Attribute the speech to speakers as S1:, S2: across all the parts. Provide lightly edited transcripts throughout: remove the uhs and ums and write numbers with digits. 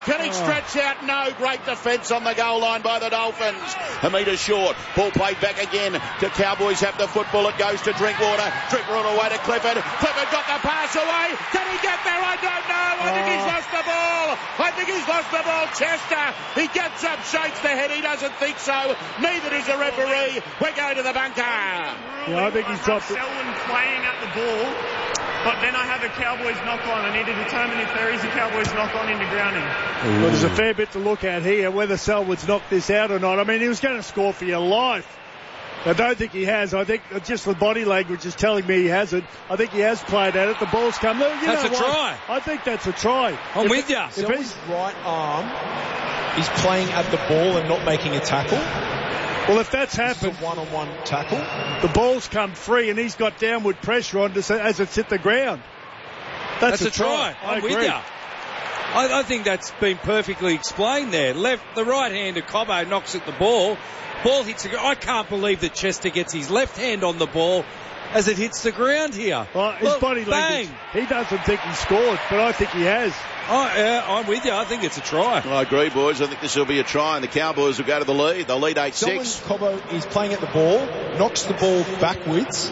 S1: Can he stretch out? No. Great defence on the goal line by the Dolphins. A metre short. Ball played back again to Cowboys. Have the football. It goes to Drinkwater. Drinkwater away to Clifford. Clifford got the pass away. Can he get there? I don't know. I think he's lost the ball. Chester. He gets up, shakes the head. He doesn't think so. Neither does the referee. We're going to the bunker.
S2: Yeah, I think he's dropped it.
S3: Selwyn playing at the ball. But then I have a Cowboys knock-on. I need to determine if there is a Cowboys knock-on into grounding.
S2: Well, there's a fair bit to look at here, whether Selwood's knocked this out or not. I mean, he was going to score for your life. I don't think he has. I think just the body language is telling me he hasn't. I think he has played at it. The ball's come.
S4: That's a try.
S2: I think that's a try.
S4: I'm with you.
S5: If his right arm is playing at the ball and not making a tackle.
S2: Well, if that's happened,
S5: it's a one-on-one tackle.
S2: The ball's come free and he's got downward pressure on as it's hit the ground. That's a try.
S4: I'm with you. I think that's been perfectly explained there. The right-hander Cobbo knocks at the ball. Ball hits the ground. I can't believe that Chester gets his left hand on the ball as it hits the ground here.
S2: Well, his body language, he doesn't think he scored, but I think he has.
S4: Oh, yeah, I'm with you. I think it's a try.
S1: I agree, boys. I think this will be a try, and the Cowboys will go to the lead. They'll lead 8-6.
S5: Cobbo is playing at the ball, knocks the ball backwards.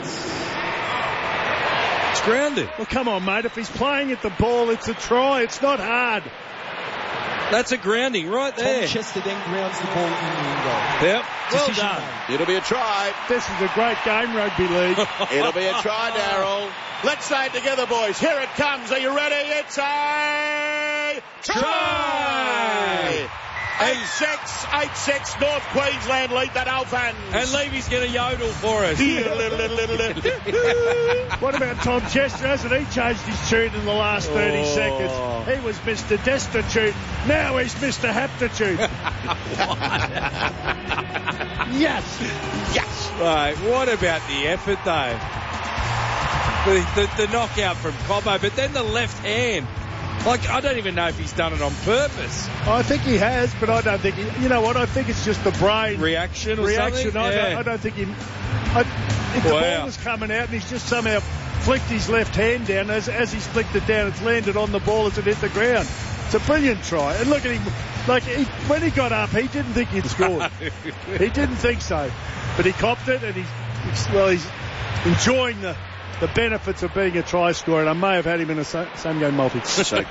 S4: It's grounded.
S2: Well, come on, mate. If he's playing at the ball, it's a try. It's not hard.
S4: That's a grounding right there.
S5: Tom Chester then grounds the ball in the end goal.
S4: Yep. Well done.
S1: It'll be a try.
S2: This is a great game, rugby league.
S1: It'll be a try, Darryl. Let's say it together, boys. Here it comes. Are you ready? It's a try! 8-6, North Queensland lead the Dolphins.
S4: And Levy's going to yodel for us.
S2: What about Tom Chester? Hasn't he changed his tune in the last 30 seconds? He was Mr. Destitute. Now he's Mr. Haptitude. Yes.
S4: Right, what about the effort, though? The knockout from Cobbo, but then the left hand. Like, I don't even know if he's done it on purpose.
S2: I think he has, but I don't think you know what? I think it's just the brain
S4: reaction.
S2: Something? I don't think he. If the ball was coming out and he's just somehow flicked his left hand down, as he's flicked it down, it's landed on the ball as it hit the ground. It's a brilliant try. And look at him. Like, when he got up, he didn't think he'd scored. He didn't think so. But he copped it, and he's enjoying the benefits of being a try scorer, and I may have had him in a same game multi.
S1: So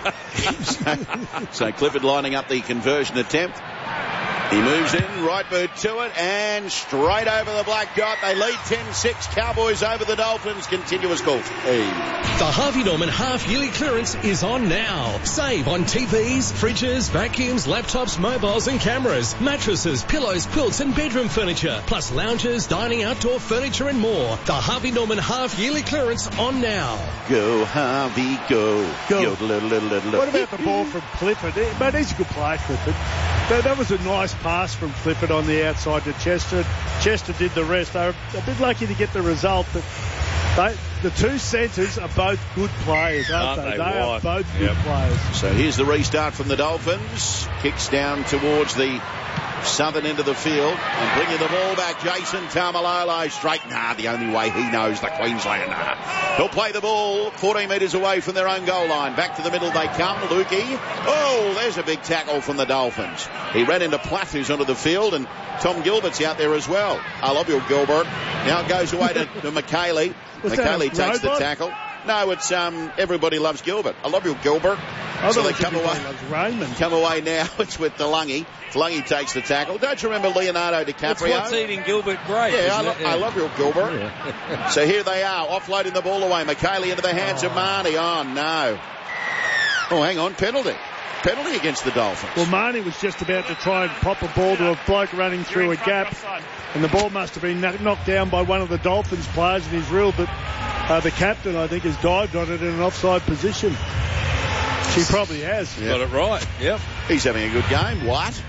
S1: Clifford lining up the conversion attempt. He moves in, right boot to it, and straight over the black dot. They lead 10-6. Cowboys over the Dolphins. Continuous call.
S6: The Harvey Norman half-yearly clearance is on now. Save on TVs, fridges, vacuums, laptops, mobiles and cameras, mattresses, pillows, quilts and bedroom furniture, plus lounges, dining, outdoor furniture and more. The Harvey Norman half-yearly clearance on now.
S1: Go, Harvey, go.
S2: What about the ball from Clifford? But he's a good player, Clifford. That was a nice pass from Clifford on the outside to Chester. Chester did the rest. They were a bit lucky to get the result, but the two centres are both good players, aren't they? They are both good players.
S1: So here's the restart from the Dolphins. Kicks down towards the southern end of the field and bringing the ball back. Jason Taumalolo straight. The only way he knows, the Queenslander. He'll play the ball 14 metres away from their own goal line. Back to the middle they come. Lukey. Oh, there's a big tackle from the Dolphins. He ran into Platt, who's onto the field, and Tom Gilbert's out there as well. I love you, Gilbert. Now it goes away to McKaylee. McKaylee takes the tackle. No, it's everybody loves Gilbert. I love you, Gilbert. So they come away. Come away now. It's with DeLungy. DeLungy takes the tackle. Don't you remember Leonardo DiCaprio?
S4: That's what's eating Gilbert great.
S1: Yeah, I love you, Gilbert. Yeah. So here they are, offloading the ball away. McKaylee into the hands of Marnie. Oh, no. Oh, hang on. Penalty against the Dolphins.
S2: Well, Marnie was just about to try and pop a ball to a bloke running through a gap, and the ball must have been knocked down by one of the Dolphins players, and he's ruled that the captain, I think, has dived on it in an offside position. She probably has.
S4: Yep. Got it right. Yep.
S1: He's having a good game. Wyatt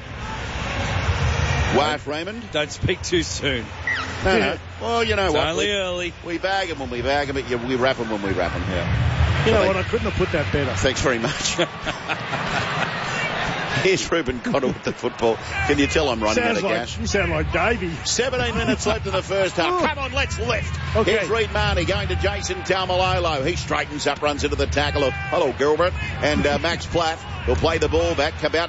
S1: Raymond.
S4: Don't speak too soon.
S1: No. Well, you know
S4: it's
S1: what?
S4: Only early.
S1: We bag him when we bag him. We wrap him when we wrap him.
S4: Yeah.
S2: You know what? I couldn't have put that better.
S1: Thanks very much. Here's Ruben Cotter with the football. Can you tell I'm running out of gas?
S2: You sound like Davey.
S1: 17 minutes left in the first half. Come on, let's lift.
S2: Okay.
S1: Here's Reed Marnie going to Jason Taumalolo. He straightens up, runs into the tackle of, hello, Gilbert, and Max Platt, He'll play the ball back. About